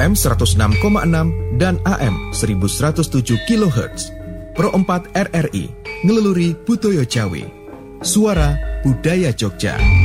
FM 106,6 dan AM 1107 kHz. Pro 4 RRI, ngeluluri Budoyo Jawi. Suara Budaya Jogja.